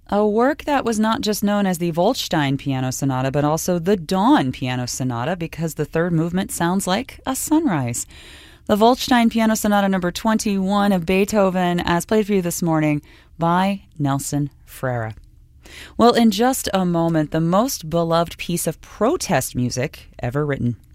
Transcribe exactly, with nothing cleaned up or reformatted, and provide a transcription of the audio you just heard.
a work that was not just known as the Waldstein Piano Sonata, but also the Dawn Piano Sonata, because the third movement sounds like a sunrise. The Waldstein Piano Sonata number twenty-one of Beethoven, as played for you this morning by Nelson Freire. Well, in just a moment, the most beloved piece of protest music ever written.